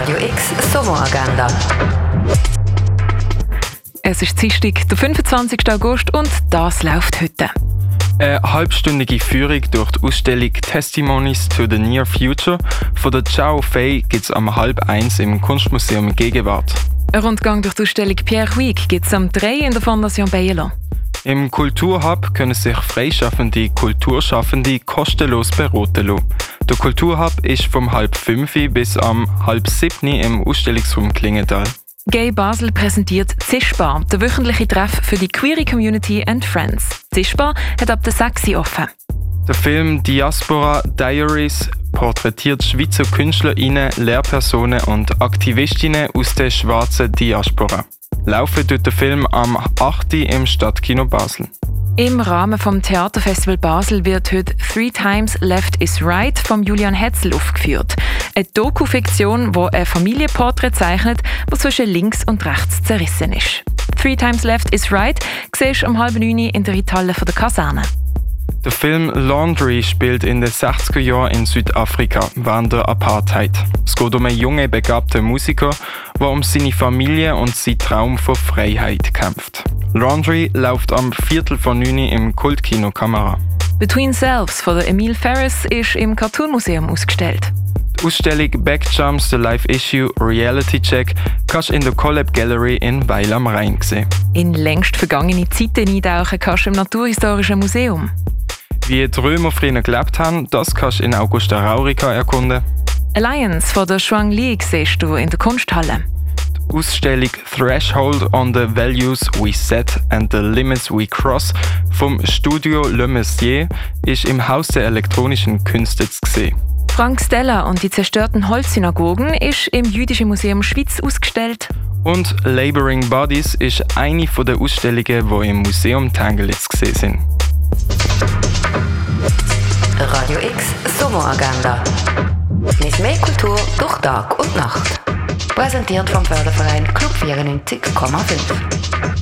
Radio X Sommeragenda. Es ist Dienstag, der 25. August und das läuft heute. Eine halbstündige Führung durch die Ausstellung Testimonies to the Near Future von der Zhao Fei gibt es am 12:30 im Kunstmuseum Gegenwart. Ein Rundgang durch die Ausstellung Pierre Huyghe gibt es am 3 in der Fondation Bayerlo. Im Kulturhub können sich freischaffende Kulturschaffende kostenlos beraten lassen. Der Kulturhub ist vom 4:30 bis am 6:30 im Ausstellungsraum Klingenthal. Gay Basel präsentiert Zischbar, der wöchentliche Treff für die Queere Community and Friends. Zischbar hat ab der 6 Uhr offen. Der Film Diaspora Diaries porträtiert Schweizer KünstlerInnen, Lehrpersonen und Aktivistinnen aus der schwarzen Diaspora. Laufen tut der Film am 8. im Stadtkino Basel. Im Rahmen vom Theaterfestival Basel wird heute «Three Times Left is Right» von Julian Hetzel aufgeführt. Eine Doku-Fiktion, die ein Familienporträt zeichnet, das zwischen links und rechts zerrissen ist. «Three Times Left is Right» siehst du um 8:30 in der Reithalle der Kaserne. Der Film Laundry spielt in den 60er Jahren in Südafrika während der Apartheid. Es geht um einen jungen, begabten Musiker, der um seine Familie und seinen Traum von Freiheit kämpft. Laundry läuft am 8:45 im Kultkino Kamera. «Between Selves» von Emile Ferris ist im Cartoon Museum ausgestellt. Die Ausstellung «Backjumps, the Live Issue Reality Check» kannst du in der Collab Gallery in Weil am Rhein sehen. In längst vergangene Zeiten eintauchen kannst du im Naturhistorischen Museum. Wie die Römer früher gelebt haben, das kannst du in Augusta Raurica erkunden. «Alliance» von der Shuang Li siehst du in der Kunsthalle. Die Ausstellung «Threshold on the Values We Set and the Limits We Cross» vom Studio Le Messier ist im Haus der elektronischen Künste zu sehen. «Frank Stella und die zerstörten Holzsynagogen» ist im Jüdischen Museum Schweiz ausgestellt. Und «Laboring Bodies» ist eine der Ausstellungen, die im Museum Tangelitz zu sehen sind. Radio X Sommeragenda. Mit mehr Kultur durch Tag und Nacht. Präsentiert vom Förderverein Club 94,5.